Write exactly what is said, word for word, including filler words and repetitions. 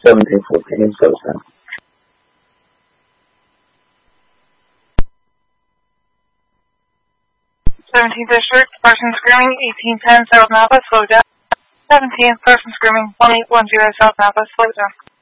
seventeen fourteen, slow down. seventeenth District, person screaming, eighteen ten South Napa, slow down. seventeenth, person screaming, one eight one zero South Napa, slow down.